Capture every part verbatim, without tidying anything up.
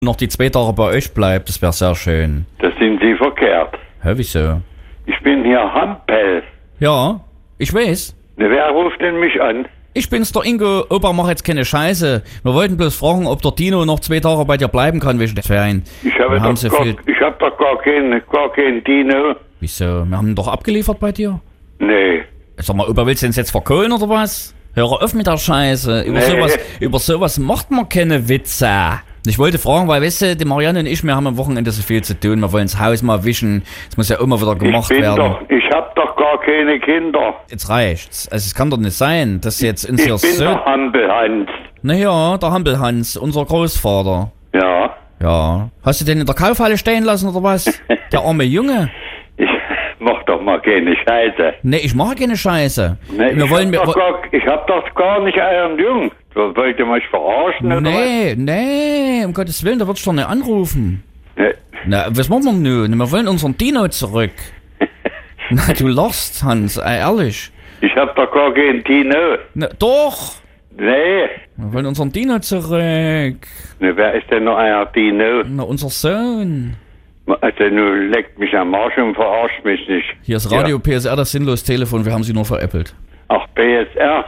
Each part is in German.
noch die zwei Tage bei euch bleibt, das wäre sehr schön. Das sind Sie verkehrt. Hä, wieso? Ich bin hier Hampel. Ja, ich weiß. Ne, wer ruft denn mich an? Ich bin's, der Ingo. Opa, mach jetzt keine Scheiße. Wir wollten bloß fragen, ob der Dino noch zwei Tage bei dir bleiben kann wegen der Ferien. Ich habe Wir haben doch, so gar, viel- ich hab doch gar keinen gar kein Dino. Wieso? Wir haben ihn doch abgeliefert bei dir. Nee. Sag mal, Opa, willst du uns jetzt verkohlen oder was? Hör auf mit der Scheiße. Über Nee. sowas, über sowas macht man keine Witze. Ich wollte fragen, weil, weißt du, die Marianne und ich, wir haben am Wochenende so viel zu tun. Wir wollen das Haus mal wischen. Es muss ja immer wieder Ich gemacht bin werden. doch, ich hab doch gar keine Kinder. Jetzt reicht's. Also es kann doch nicht sein, dass jetzt uns Ich hier bin so... doch Hampelhans. Naja, der Hampelhans, unser Großvater. Ja. Ja. Hast du den in der Kaufhalle stehen lassen oder was? Der arme Junge. Ich mach doch mal keine Scheiße. Nee, ich mache keine Scheiße. Nee, wir ich, wollen... hab Wir, doch gar, ich hab doch gar nicht euren Jungen. Wollt ihr mich verarschen oder nee, nee, um Gottes Willen, da würdest du doch nicht anrufen. was? Nee. Na, was machen wir nun? Wir wollen unseren Dino zurück. Na, du lachst, Hans, ey, ehrlich. Ich hab doch gar keinen Dino. Na, doch. Nee. Wir wollen unseren Dino zurück. Ne, wer ist denn noch euer Dino? Na, unser Sohn. Also, nun leckt mich am Arsch und verarscht mich nicht. Hier ist Radio P S R, das sinnlos Telefon, wir haben sie nur veräppelt. Ach, P S R.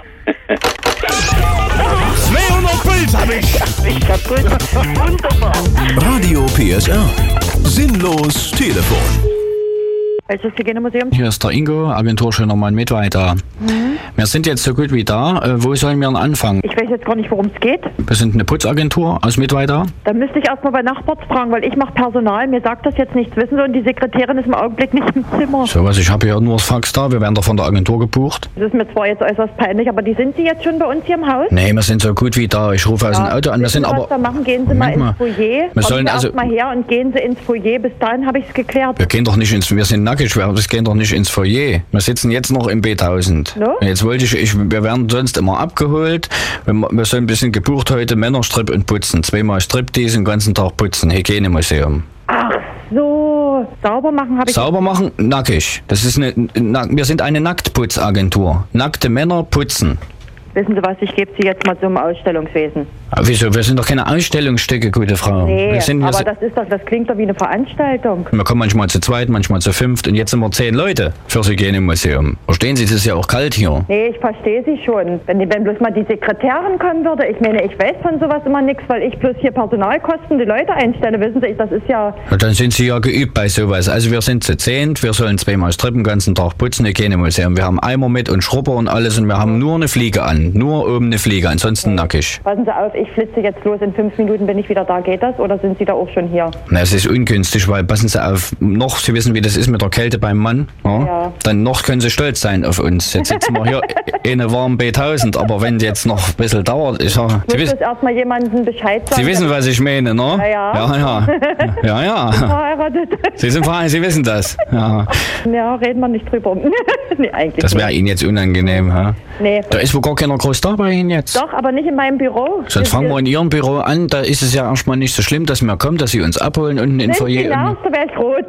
zweihundert Puls hab ich. Ich kaputt. Wunderbar. Radio P S R. Sinnlos Telefon. Welches Hygienemuseum? Hier ist der Ingo, Agenturschöner Mann mit weiter. Mhm. Wir sind jetzt so gut wie da. Äh, wo sollen wir denn anfangen? Ich weiß jetzt gar nicht, worum es geht. Wir sind eine Putzagentur aus Mittweida. Da müsste ich erstmal bei Nachbarts fragen, weil ich mache Personal. Mir sagt das jetzt nichts. Wissen Sie, und die Sekretärin ist im Augenblick nicht im Zimmer. So was, ich habe hier nur das Fax da. Wir werden da von der Agentur gebucht. Das ist mir zwar jetzt äußerst peinlich, aber die sind Sie jetzt schon bei uns hier im Haus? Nee, wir sind so gut wie da. Ich rufe aus dem Auto an. Wir Wissen sind Sie, was aber... da machen? Gehen Sie mal Moment ins Foyer. Wir sollen Kommen Sie also- erst mal her und gehen Sie ins Foyer. Bis dahin habe ich es geklärt. Wir gehen doch nicht ins... Wir sind nackig. Wir wir gehen doch nicht ins Foyer. Wir sitzen jetzt noch im B tausend. No? Jetzt wollte ich... ich wir werden sonst immer abgeholt. Wir, wir sind ein bisschen gebucht heute. Männerstrip und putzen. Zweimal Striptease den ganzen Tag putzen. Hygienemuseum. Ach so. Sauber machen habe ich... Sauber machen, nackig. Das ist eine, na, wir sind eine Nacktputzagentur. Nackte Männer putzen. Wissen Sie was, ich gebe Sie jetzt mal zum Ausstellungswesen. Aber wieso? Wir sind doch keine Ausstellungsstücke, gute Frau. Nee, wir sind, wir, aber sind- das ist doch, das klingt doch wie eine Veranstaltung. wir kommen manchmal zu zweit, manchmal zu fünft und jetzt sind wir zehn Leute fürs Hygienemuseum. Verstehen Sie, es ist ja auch kalt hier. Nee, ich verstehe Sie schon. Wenn, die, wenn bloß mal die Sekretärin kommen würde, ich meine, ich weiß von sowas immer nichts, weil ich bloß hier Personalkosten die Leute einstelle. Wissen Sie, das ist ja... Ja, dann sind Sie ja geübt bei sowas. Also wir sind zu zehnt, wir sollen zweimal strippen, den ganzen Tag putzen, Hygienemuseum. Wir haben Eimer mit und Schrubber und alles und wir haben nur eine Fliege an. Nur oben eine Fliege, ansonsten nackig. Passen Sie auf, ich flitze jetzt los. In fünf Minuten bin ich wieder da. Geht das? Oder sind Sie da auch schon hier? Na, es ist ungünstig, weil passen Sie auf, noch, Sie wissen, wie das ist mit der Kälte beim Mann. Ja? Ja. Dann noch können Sie stolz sein auf uns. Jetzt sitzen wir hier in einem warmen B tausend, aber wenn jetzt noch ein bisschen dauert, ich sag, Ich Sie, muss wissen, bloß erstmal jemandem Bescheid sagen. Sie wissen, was ich meine, ne? Ja, ja. Ja, ja. Ja, ja. Verheiratet. Sie sind verheiratet, Sie wissen das. Ja. Ja, reden wir nicht drüber. nee, eigentlich Das wäre nicht. Ihnen jetzt unangenehm, ha? Nee. Da ist wohl gar keiner groß da bei Ihnen jetzt. Doch, aber nicht in meinem Büro. Sonst fangen wir in Ihrem Büro an, da ist es ja erstmal nicht so schlimm, dass wir kommen, dass Sie uns abholen unten im Wenn Sie Foyer. nervst, da wäre ich rot.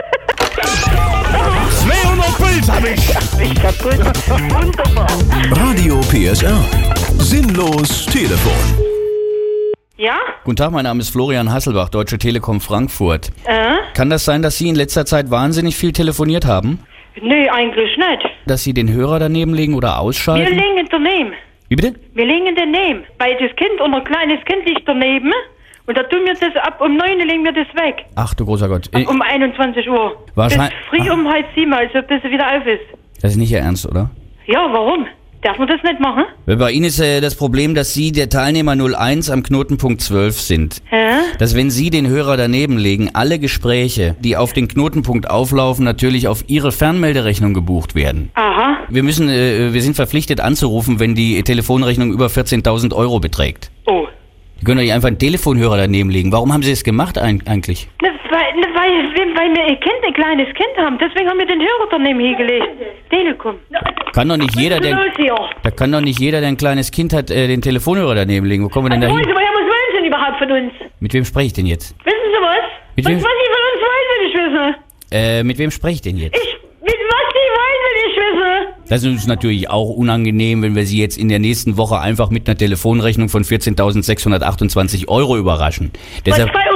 zweihundert Puls hab ich. Ich kaputt. Wunderbar. Radio P S R. Sinnlos Telefon. Ja? Guten Tag, mein Name ist Florian Hasselbach, Deutsche Telekom Frankfurt. Äh? Kann das sein, dass Sie in letzter Zeit wahnsinnig viel telefoniert haben? Nee, eigentlich nicht. Dass Sie den Hörer daneben legen oder Wir ausschalten? legen daneben. Wie bitte? Wir legen daneben. Weil das Kind und ein kleines Kind liegt daneben. Und da tun wir das ab um neun legen wir das weg. Ach du großer Gott. Ich- Um einundzwanzig Uhr. Wahrscheinlich- Bis früh um halb sieben, also bis er wieder auf ist. Das ist nicht Ihr Ernst, oder? Ja, warum? Darf man das nicht machen? Weil bei Ihnen ist äh, das Problem, dass Sie der Teilnehmer null eins am Knotenpunkt zwölf sind. Hä? Dass wenn Sie den Hörer daneben legen, alle Gespräche, die auf den Knotenpunkt auflaufen, natürlich auf Ihre Fernmelderechnung gebucht werden. Aha. Wir müssen, äh, wir sind verpflichtet anzurufen, wenn die Telefonrechnung über vierzehntausend Euro beträgt. Oh. Sie können doch nicht einfach einen Telefonhörer daneben legen. Warum haben Sie das gemacht ein, eigentlich? Ne, weil, ne, weil, weil wir ein Kind, ein kleines Kind haben. Deswegen haben wir den Hörer daneben hingelegt. Telekom. Kann doch nicht jeder, Was ist der, los hier? da kann doch nicht jeder, der ein kleines Kind hat, äh, den Telefonhörer daneben legen. Wo kommen wir denn da Wollen Sie hin? mal, was wollen Sie denn überhaupt von uns? Mit wem spreche ich denn jetzt? Wissen Sie was? Mit was, wem? was Sie von uns wollen, will ich wissen. Äh, mit wem spreche ich denn jetzt? Ich, mit was Sie wollen, will ich wissen. Das ist uns natürlich auch unangenehm, wenn wir Sie jetzt in der nächsten Woche einfach mit einer Telefonrechnung von vierzehntausendsechshundertachtundzwanzig Euro überraschen. Deshalb Was,